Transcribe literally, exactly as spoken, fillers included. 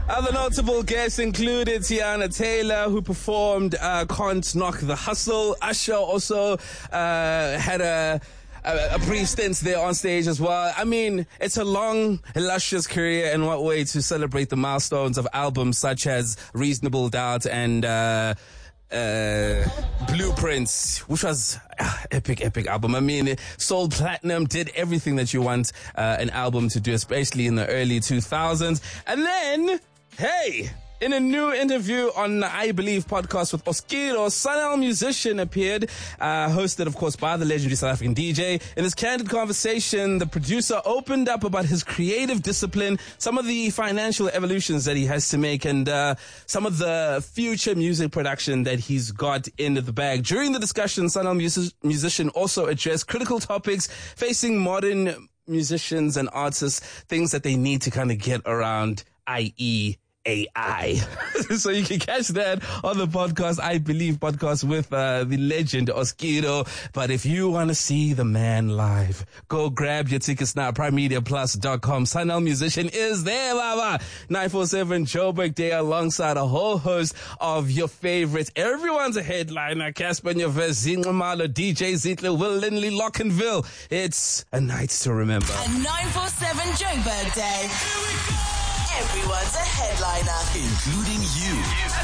Other notable guests included Tiana Taylor, who performed uh, Can't Knock the Hustle. Usher also uh, had a A, a brief stint there on stage as well. I mean, it's a long, illustrious career, and what way to celebrate the milestones of albums such as Reasonable Doubt and uh, uh, Blueprints, which was uh, epic, epic album. I mean, it sold platinum, did everything that you want uh, an album to do, especially in the early two thousands. And then, hey... in a new interview on I Believe podcast with Oskido, Sanel Musician appeared, uh, hosted, of course, by the legendary South African D J. In this candid conversation, the producer opened up about his creative discipline, some of the financial evolutions that he has to make, and uh, some of the future music production that he's got in the bag. During the discussion, Sanel Mus- Musician also addressed critical topics facing modern musicians and artists, things that they need to kind of get around, that is, A I. So you can catch that on the podcast, I Believe podcast with uh, the legend Oskido. But if you want to see the man live, go grab your tickets now, prime media plus dot com. Sanel Musician is there, baba. nine four seven Joburg Day alongside a whole host of your favorites. Everyone's a headliner. Casper Nyovest, Zingamalo, D J Zietler, Will Lindley, Lockenville. It's a night to remember. A nine four seven Joburg Day. Here we go! Everyone's a headliner, including you.